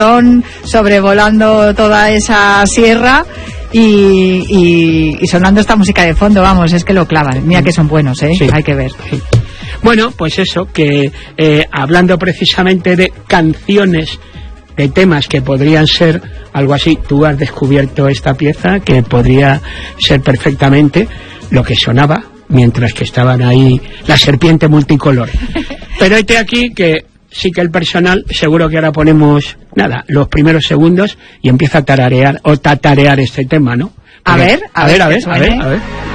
sobrevolando toda esa sierra y sonando esta música de fondo, vamos, es que lo clavan. Mira que son buenos, sí. Hay que ver. Sí. Bueno, pues eso, que hablando precisamente de canciones, de temas que podrían ser algo así, tú has descubierto esta pieza que podría ser perfectamente lo que sonaba mientras que estaban ahí la serpiente multicolor. Pero este aquí que sí que el personal, seguro que ahora ponemos, los primeros segundos y empieza a tararear este tema, ¿no? A ver. A ver.